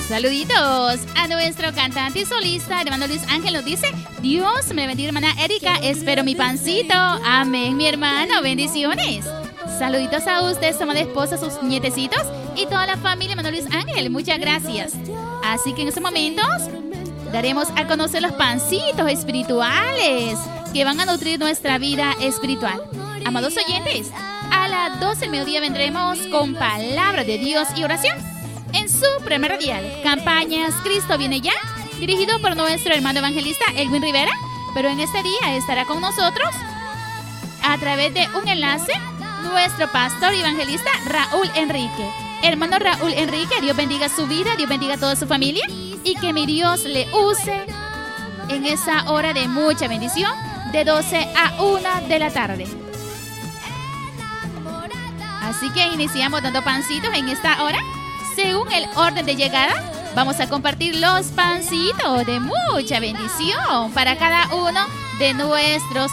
Saluditos a nuestro cantante y solista, hermano Luis Ángel, nos dice: Dios me bendiga, hermana Erika, espero mi pancito. Amén, mi hermano, bendiciones. Saluditos a usted, su amada esposa, sus nietecitos y toda la familia, hermano Luis Ángel, muchas gracias. Así que en estos momentos daremos a conocer los pancitos espirituales que van a nutrir nuestra vida espiritual. Amados oyentes, a las 12 del mediodía vendremos con palabra de Dios y oración en su primer radial, Campañas Cristo Viene Ya, dirigido por nuestro hermano evangelista Elwin Rivera. Pero en este día estará con nosotros a través de un enlace nuestro pastor y evangelista Raúl Enrique. Hermano Raúl Enrique, Dios bendiga su vida, Dios bendiga a toda su familia y que mi Dios le use en esa hora de mucha bendición de 12 a 1 de la tarde. Así que iniciamos dando pancitos en esta hora. Según el orden de llegada, vamos a compartir los pancitos de mucha bendición para cada uno de nuestros